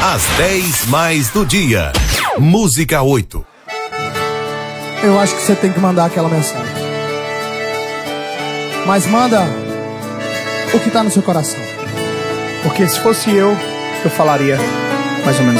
Às 10 mais do dia. Música 8. Eu acho que você tem que mandar aquela mensagem. Mas manda o que tá no seu coração. Porque se fosse eu falaria mais ou menos